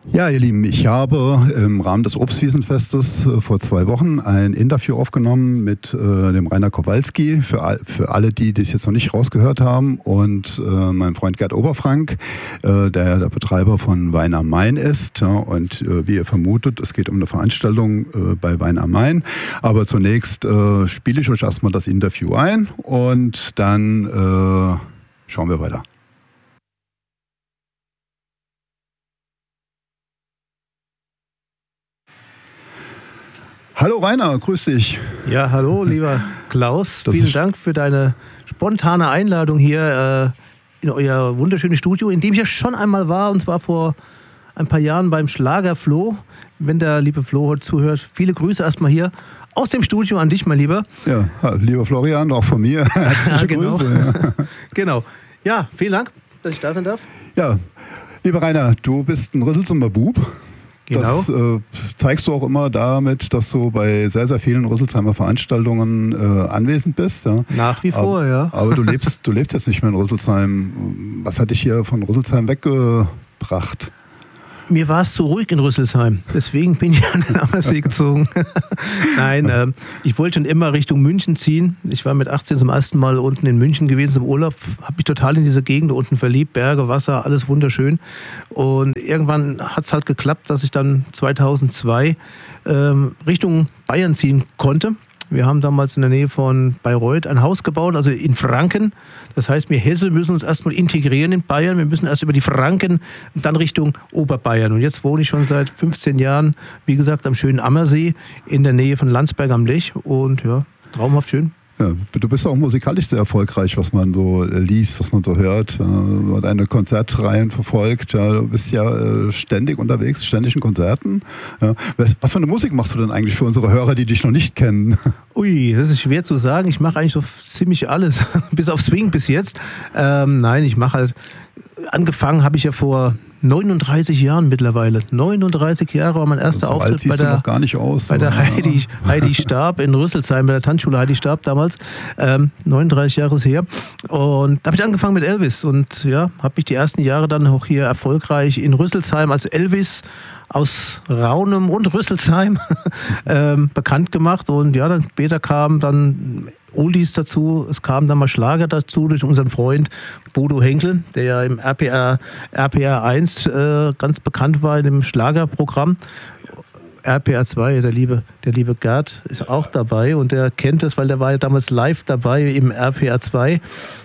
Ja, ihr Lieben, ich habe im Rahmen des Obstwiesenfestes vor 2 Wochen ein Interview aufgenommen mit dem Rainer Kowalski, für alle, die das jetzt noch nicht rausgehört haben, und meinem Freund Gerd Oberfrank, der Betreiber von Wein am Main ist. Ja, und wie ihr vermutet, es geht um eine Veranstaltung bei Wein am Main. Aber zunächst spiele ich euch erstmal das Interview ein und dann schauen wir weiter. Hallo Rainer, grüß dich. Ja, hallo lieber Klaus. Vielen Dank für deine spontane Einladung hier in euer wunderschönes Studio, in dem ich ja schon einmal war, und zwar vor ein paar Jahren beim Schlager Flo. Wenn der liebe Flo heute zuhört, viele Grüße erstmal hier aus dem Studio an dich, mein Lieber. Ja, lieber Florian, auch von mir. Herzliche genau. Grüße. Ja. Genau. Ja, vielen Dank, dass ich da sein darf. Ja, lieber Rainer, du bist ein Rüsselsumer Bub. Genau. Das zeigst du auch immer damit, dass du bei sehr, sehr vielen Rüsselsheimer Veranstaltungen anwesend bist. Ja. Nach wie vor, ja. Aber du lebst jetzt nicht mehr in Rüsselsheim. Was hat dich hier von Rüsselsheim weggebracht? Mir war es zu ruhig in Rüsselsheim, deswegen bin ich an den Ammersee gezogen. Nein, ich wollte schon immer Richtung München ziehen. Ich war mit 18 zum ersten Mal unten in München gewesen zum Urlaub, habe mich total in diese Gegend unten verliebt, Berge, Wasser, alles wunderschön. Und irgendwann hat es halt geklappt, dass ich dann 2002 Richtung Bayern ziehen konnte. Wir haben damals in der Nähe von Bayreuth ein Haus gebaut, also in Franken. Das heißt, wir Hesse müssen uns erstmal integrieren in Bayern. Wir müssen erst über die Franken und dann Richtung Oberbayern. Und jetzt wohne ich schon seit 15 Jahren, wie gesagt, am schönen Ammersee in der Nähe von Landsberg am Lech. Und ja, traumhaft schön. Ja, du bist auch musikalisch sehr erfolgreich, was man so liest, was man so hört. Deine Konzertreihen verfolgt. Ja, du bist ja ständig unterwegs, ständig in Konzerten. Ja. Was für eine Musik machst du denn eigentlich für unsere Hörer, die dich noch nicht kennen? Ui, das ist schwer zu sagen. Ich mache eigentlich so ziemlich alles, bis auf Swing bis jetzt. Nein, ich mache halt, angefangen habe ich ja vor 39 Jahren mittlerweile. 39 Jahre war mein erster so Auftritt bei der, noch gar nicht aus, bei der Heidi Stab in Rüsselsheim, bei der Tanzschule Heidi Stab damals. 39 Jahre ist her. Und da habe ich angefangen mit Elvis. Und ja, habe mich die ersten Jahre dann auch hier erfolgreich in Rüsselsheim als Elvis aus Raunem und Rüsselsheim bekannt gemacht. Und ja, dann später kamen dann Oldies dazu, es kam dann mal Schlager dazu durch unseren Freund Bodo Henkel, der ja im RPR 1 ganz bekannt war in dem Schlagerprogramm. RPR 2, der liebe Gerd ist auch dabei und der kennt es, weil der war ja damals live dabei im RPR 2.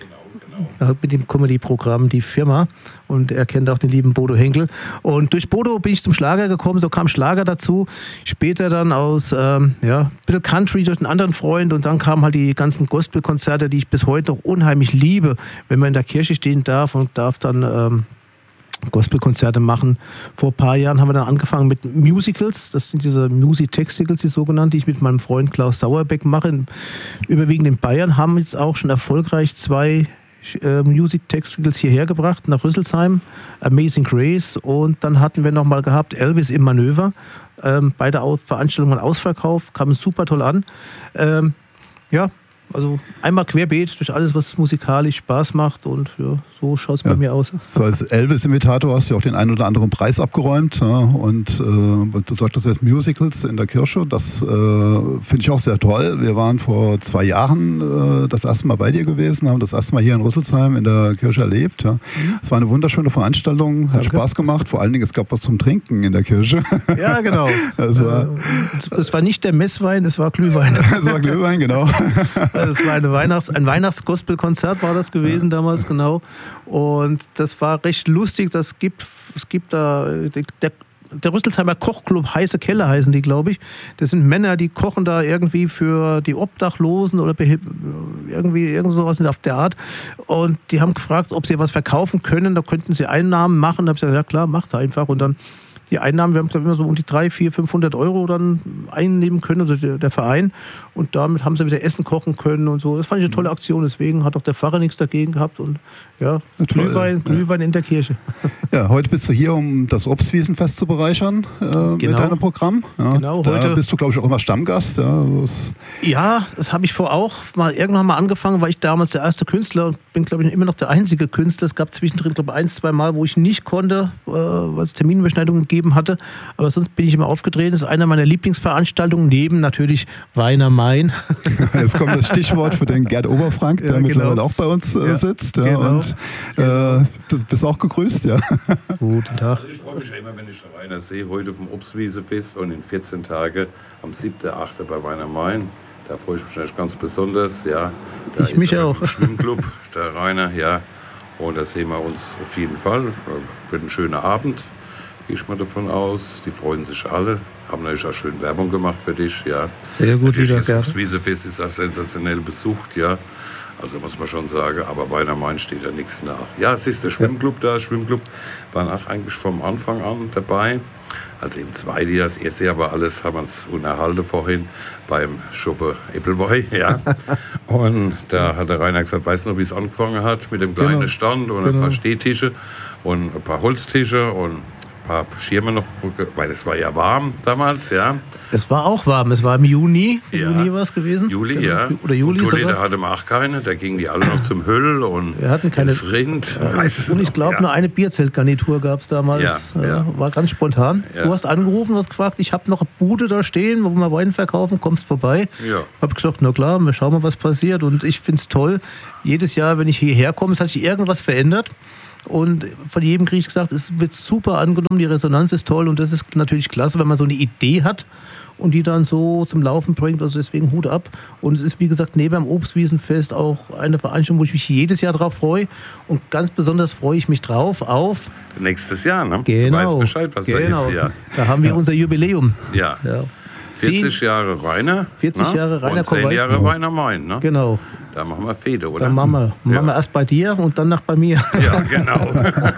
Mit dem Comedy-Programm Die Firma, und er kennt auch den lieben Bodo Henkel. Und durch Bodo bin ich zum Schlager gekommen, so kam Schlager dazu. Später dann aus ein bisschen Country durch einen anderen Freund, und dann kamen halt die ganzen Gospel-Konzerte, die ich bis heute noch unheimlich liebe, wenn man in der Kirche stehen darf und darf dann Gospelkonzerte machen. Vor ein paar Jahren haben wir dann angefangen mit Musicals. Das sind diese Music-Texticals, die sogenannten, die ich mit meinem Freund Klaus Sauerbeck mache. Überwiegend in Bayern, haben jetzt auch schon erfolgreich 2 Music-Texticals hierher gebracht, nach Rüsselsheim, Amazing Grace, und dann hatten wir nochmal gehabt Elvis im Manöver. Beide Veranstaltungen ausverkauft, kamen super toll an. Also einmal querbeet durch alles, was musikalisch Spaß macht, und ja, so schaut es bei mir aus. So, als Elvis-Imitator hast du ja auch den einen oder anderen Preis abgeräumt, ja, und du sagtest jetzt Musicals in der Kirche, das finde ich auch sehr toll. Wir waren vor 2 Jahren das erste Mal bei dir gewesen, haben das erste Mal hier in Rüsselsheim in der Kirche erlebt. Ja. Es war eine wunderschöne Veranstaltung, hat Spaß gemacht, vor allen Dingen es gab was zum Trinken in der Kirche. Ja, genau. Es war nicht der Messwein, es war Glühwein. Es war Glühwein, genau. Das war ein Weihnachts-Gospel-Konzert war das gewesen damals, genau. Und das war recht lustig. Es gibt da der Rüsselsheimer Kochclub, Heiße Keller heißen die, glaube ich. Das sind Männer, die kochen da irgendwie für die Obdachlosen oder irgend sowas auf der Art. Und die haben gefragt, ob sie was verkaufen können. Da könnten sie Einnahmen machen. Da habe ich gesagt, ja klar, macht einfach. Und dann die Einnahmen, wir haben glaube ich immer so um die 300, 400, 500 Euro dann einnehmen können, also der Verein. Und damit haben sie wieder Essen kochen können und so. Das fand ich eine tolle Aktion, deswegen hat auch der Pfarrer nichts dagegen gehabt. Und ja, Glühwein in der Kirche. Ja, heute bist du hier, um das Obstwiesenfest zu bereichern mit deinem Programm. Ja, genau, heute bist du, glaube ich, auch immer Stammgast. Ja, das habe ich auch irgendwann mal angefangen, weil ich damals der erste Künstler und bin, glaube ich, immer noch der einzige Künstler. Es gab zwischendrin, glaube ich, 1-2 Mal, wo ich nicht konnte, weil es Terminüberschneidungen gegeben hatte. Aber sonst bin ich immer aufgetreten. Das ist eine meiner Lieblingsveranstaltungen, neben natürlich Wein am Main. Jetzt kommt das Stichwort für den Gerd Oberfrank, der mittlerweile auch bei uns sitzt. Ja, genau. Und du bist auch gegrüßt, ja. Guten Tag. Also ich freue mich ja immer, wenn ich den Rainer sehe, heute vom Obstwiesefest und in 14 Tagen am 7.8. bei Wein am Main. Da freue ich mich natürlich ganz besonders. Ja. Da Ich mich auch. Im Schwimmclub, der Rainer, ja. Und da sehen wir uns auf jeden Fall. Wird ein schöner Abend, gehe ich mal davon aus. Die freuen sich alle. Haben natürlich auch schön Werbung gemacht für dich, ja. Sehr gut, natürlich, wieder, das Gerd. Obstwiesefest ist auch sensationell besucht, ja. Also muss man schon sagen, aber Wein am Main steht da nichts nach. Ja, es ist der Schwimmclub da. Schwimmclub waren auch eigentlich vom Anfang an dabei. Also im zweiten Jahr, das erste Jahr war alles, haben wir uns unterhalten vorhin beim Schuppe Eppelwoi, ja. Und da hat der Rainer gesagt, weißt du noch, wie es angefangen hat mit dem kleinen Stand und ein paar Stehtische und ein paar Holztische und ein paar Schirme noch, weil es war ja warm damals, ja. Es war auch warm, es war im Juni. Ja. Juni war es gewesen. Juli, ja. Oder Juli und Toilette sogar. hatte man auch keine, da gingen die alle noch zum Höll und Wir hatten keine- ins Rind. Weiß es Und ich noch, glaube, ja. nur eine Bierzeltgarnitur gab es damals. Ja. War ganz spontan. Ja. Du hast angerufen, hast gefragt, ich habe noch eine Bude da stehen, wo wir Wein verkaufen, kommst vorbei. Ja. Habe gesagt, na klar, wir schauen mal, was passiert. Und ich finde es toll, jedes Jahr, wenn ich hierher komme, es hat sich irgendwas verändert. Und von jedem kriege ich gesagt, es wird super angenommen, die Resonanz ist toll. Und das ist natürlich klasse, wenn man so eine Idee hat und die dann so zum Laufen bringt. Also deswegen Hut ab. Und es ist, wie gesagt, neben dem Obstwiesenfest auch eine Veranstaltung, wo ich mich jedes Jahr drauf freue. Und ganz besonders freue ich mich drauf auf... Nächstes Jahr, ne? Genau. Du weißt Bescheid, was da ist, ja. Da haben wir unser Jubiläum. Ja. Ja. 40 Jahre Rainer. 40 ne? Jahre Rainer und 10 Kowalski. Jahre Wein am Main, ne? Genau. Da machen wir Fete, oder? Dann machen wir erst bei dir und danach bei mir. Ja, genau.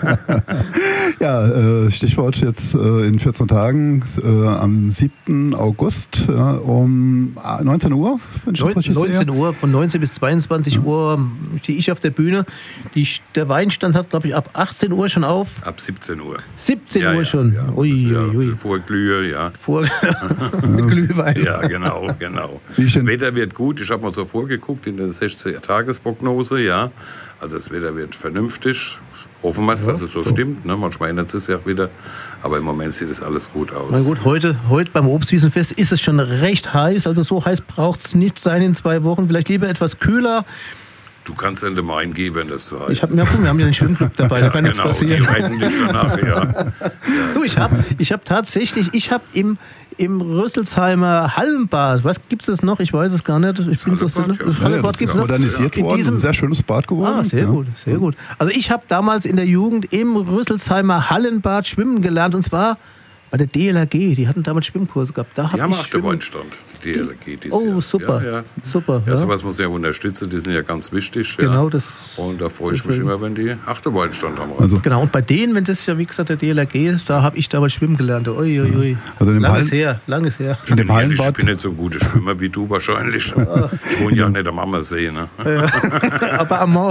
Ja, Stichwort jetzt in 14 Tagen am 7. August um 19 Uhr, wenn ich das richtig 19 sehe. Uhr, von 19 bis 22 Uhr stehe ich auf der Bühne. Der Weinstand hat, glaube ich, ab 18 Uhr schon auf. Ab 17 Uhr. 17 Ja, Uhr ja, schon. Ja, Ui, ja, ui, ui. Vorglühe, ja. Mit Glühwein. Ja, genau. Wie schön. Wetter wird gut. Ich habe mal so vorgeguckt in der 16-Tagesprognose, ja. Also das Wetter wird vernünftig. Hoffen wir es, dass es so stimmt. Ne? Manchmal ändert es sich auch wieder. Aber im Moment sieht es alles gut aus. Na gut, heute beim Obstwiesenfest ist es schon recht heiß. Also so heiß braucht es nicht sein in 2 Wochen. Vielleicht lieber etwas kühler. Du kannst in den Main gehen, wenn das so heißt. Wir haben ja den Schwimmclub dabei, da kann nichts Genau, die passieren. retten dich danach, ja. Du, ich habe tatsächlich, im Rüsselsheimer Hallenbad, was gibt es das noch? Ich weiß es gar nicht. Ich bin so Hallenbad, ja. das Ja, Hallenbad das gibt's ist noch. modernisiert In worden, diesem- ein sehr schönes Bad geworden. Ah, sehr ja. gut, sehr gut. Also ich habe damals in der Jugend im Rüsselsheimer Hallenbad schwimmen gelernt und zwar bei der DLRG. Die hatten damals Schwimmkurse gehabt. Da Die hab haben ich auch den Weinstand, die LG dieses Oh, Jahr. super. Ja, ja. Super. Ja, Ja. sowas muss ich ja unterstützen, die sind ja ganz wichtig. Genau, ja. das. Und da freue ich mich immer, wenn die Achterweinstand haben. Also, Genau, und bei denen, wenn das ja wie gesagt der DLRG ist, da habe ich damals schwimmen gelernt. Ui, ui, ui. Also in dem Langes Hallen- her, langes her. in dem Ich Hallenbad, bin nicht so ein guter Schwimmer wie du wahrscheinlich. Ich wohne ja nicht am Ammersee. Ne? Aber Amor.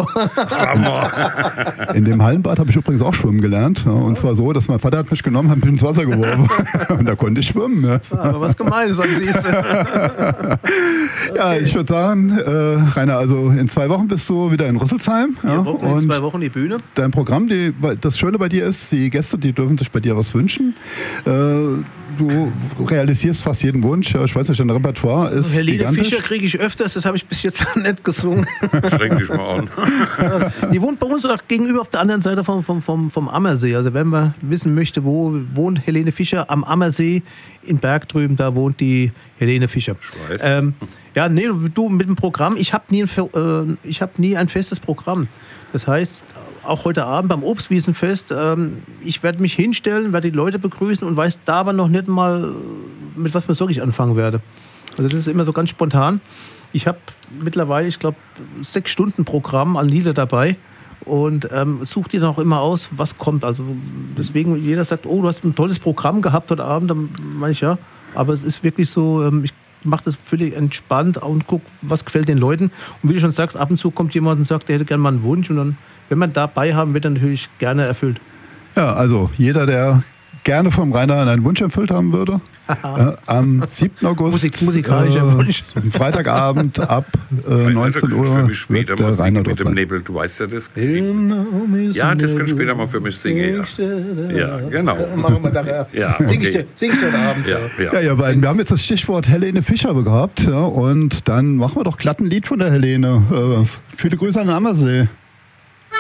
in dem Hallenbad habe ich übrigens auch schwimmen gelernt. Ja, und zwar so, dass mein Vater hat mich genommen, hat mich ins Wasser geworfen. Und da konnte ich schwimmen. Ja. Aber was Gemeines, siehst du. Ja, ich würde sagen, Rainer, also in 2 Wochen bist du wieder in Rüsselsheim. Ja, Wir rocken in und 2 Wochen die Bühne. dein Programm, das Schöne bei dir ist, die Gäste, die dürfen sich bei dir was wünschen. Du realisierst fast jeden Wunsch. Ja, ich weiß nicht, dein Repertoire ist Helene gigantisch. Fischer kriege ich öfters, das habe ich bis jetzt nicht gesungen. Schränk dich mal an. Die wohnt bei uns auch gegenüber auf der anderen Seite vom Ammersee. Also wenn man wissen möchte, wo wohnt Helene Fischer, am Ammersee in Berg drüben, da wohnt die Helene Fischer. Ich weiß. Ja, nee, du mit dem Programm, ich habe nie ein festes Programm. Das heißt, auch heute Abend beim Obstwiesenfest, ich werde mich hinstellen, werde die Leute begrüßen und weiß da aber noch nicht mal, mit was ich wirklich anfangen werde. Also das ist immer so ganz spontan. Ich habe mittlerweile, ich glaube, 6 Stunden Programm an Lieder dabei und suche die dann auch immer aus, was kommt. Also deswegen, jeder sagt, oh, du hast ein tolles Programm gehabt heute Abend, dann meine ich ja. Aber es ist wirklich so, ich mache das völlig entspannt und gucke, was gefällt den Leuten. Und wie du schon sagst, ab und zu kommt jemand und sagt, der hätte gerne mal einen Wunsch und dann, wenn man dabei haben, wird er natürlich gerne erfüllt. Ja, also jeder, der gerne vom Rainer einen Wunsch erfüllt haben würde. Am 7. August, musikalischer Wunsch. Freitagabend ab 19 Uhr für mich später wird der mal singen Rainer mit dort dem sein. Nebel. Du weißt ja das. Ja, das kann später mal für mich singen. Ja, genau. Machen wir nachher. Ja, Sing ich okay. heute Abend. Ja, ihr beiden, wir haben jetzt das Stichwort Helene Fischer gehabt, ja, und dann machen wir doch glatt ein Lied von der Helene. Viele Grüße an den Ammersee.